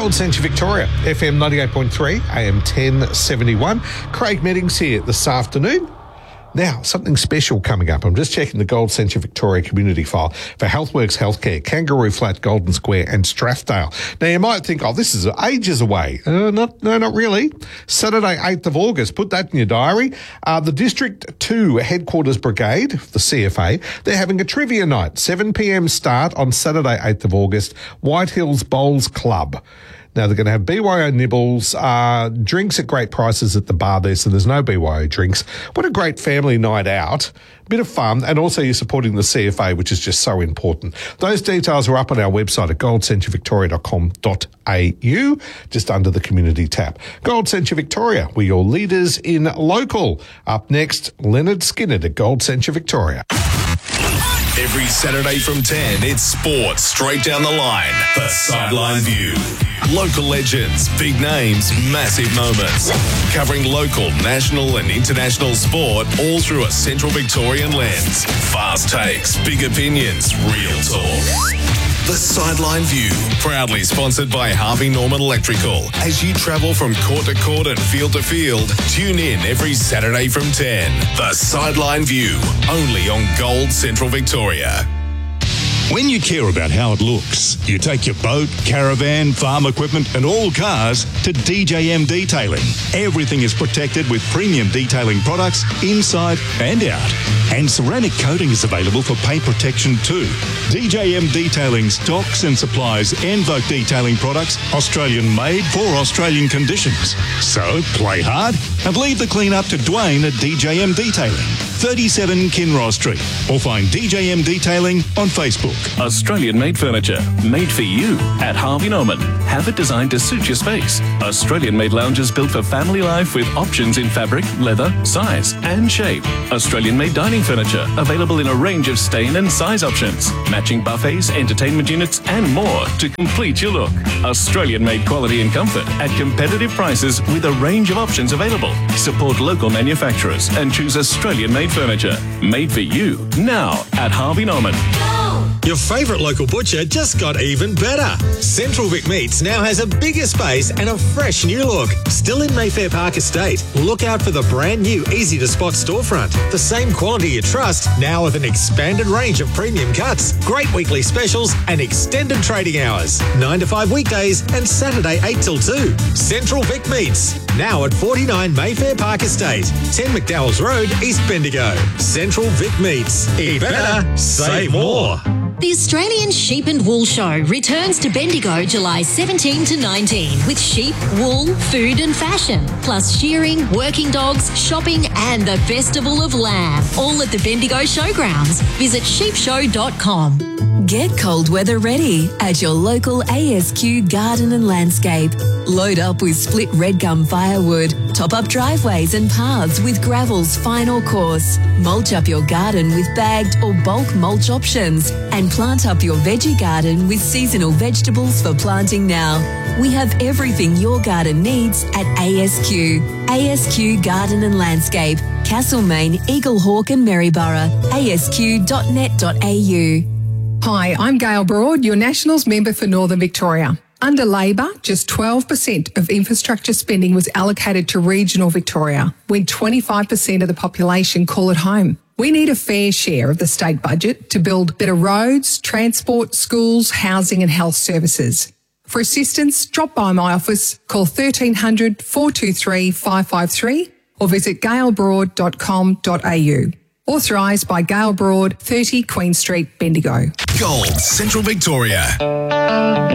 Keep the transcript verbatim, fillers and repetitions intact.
Gold Centre Victoria, F M ninety-eight point three, A M ten seventy-one. Craig Meddings here this afternoon. Now, something special coming up. I'm just checking the Gold Centre Victoria community file for Healthworks Healthcare, Kangaroo Flat, Golden Square and Strathdale. Now, you might think, oh, this is ages away. Uh, not, no, not really. Saturday, eighth of August. Put that in your diary. Uh, the District two Headquarters Brigade, the C F A, they're having a trivia night, seven p.m. start on Saturday, eighth of August, White Hills Bowls Club. Now, they're going to have B Y O nibbles, uh, drinks at great prices at the bar there, so there's no B Y O drinks. What a great family night out. A bit of fun, and also you're supporting the C F A, which is just so important. Those details are up on our website at gold centre victoria dot com dot a u, just under the community tab. Gold Centre Victoria, we're your leaders in local. Up next, Leonard Skinner at Gold Centre Victoria. Every Saturday from ten, it's sports straight down the line. The Sideline View. Local legends, big names, massive moments. Covering local, national and international sport all through a Central Victorian lens. Fast takes, big opinions, real talk. The Sideline View, proudly sponsored by Harvey Norman Electrical. As you travel from court to court and field to field, tune in every Saturday from ten. The Sideline View, only on Gold Central Victoria. When you care about how it looks, you take your boat, caravan, farm equipment and all cars to D J M Detailing. Everything is protected with premium detailing products inside and out. And ceramic coating is available for paint protection too. D J M Detailing stocks and supplies Envoke detailing products, Australian made for Australian conditions. So play hard and leave the clean up to Dwayne at D J M Detailing, thirty-seven Kinross Street, or find D J M Detailing on Facebook. Australian-made furniture, made for you at Harvey Norman. Have it designed to suit your space. Australian-made lounges built for family life with options in fabric, leather, size and shape. Australian-made dining furniture available in a range of stain and size options. Matching buffets, entertainment units and more to complete your look. Australian-made quality and comfort at competitive prices with a range of options available. Support local manufacturers and choose Australian-made furniture. Made for you now at Harvey Norman. Your favourite local butcher just got even better. Central Vic Meats now has a bigger space and a fresh new look. Still in Mayfair Park Estate. Look out for the brand new easy-to-spot storefront. The same quality you trust, now with an expanded range of premium cuts, great weekly specials and extended trading hours. nine to five weekdays and Saturday eight till two. Central Vic Meats, now at forty-nine Mayfair Park Estate, ten McDowell's Road, East Bendigo. Central Vic Meats. Eat better, save more. The Australian Sheep and Wool Show returns to Bendigo July seventeenth to nineteenth with sheep, wool, food and fashion, plus shearing, working dogs, shopping and the Festival of Lamb, all at the Bendigo Showgrounds. Visit sheep show dot com. Get cold weather ready at your local A S Q Garden and Landscape. Load up with split red gum firewood, top up driveways and paths with gravel's final course, mulch up your garden with bagged or bulk mulch options, and plant up your veggie garden with seasonal vegetables for planting now. We have everything your garden needs at A S Q. A S Q Garden and Landscape, Castlemaine, Eaglehawk and Maryborough, a s q dot net dot a u. Hi, I'm Gail Broad, your Nationals member for Northern Victoria. Under Labor, just twelve percent of infrastructure spending was allocated to regional Victoria, when twenty-five percent of the population call it home. We need a fair share of the state budget to build better roads, transport, schools, housing and health services. For assistance, drop by my office, call thirteen hundred, four two three, five five three or visit gail broad dot com dot a u. Authorised by Gail Broad, thirty Queen Street, Bendigo. Gold Central Victoria.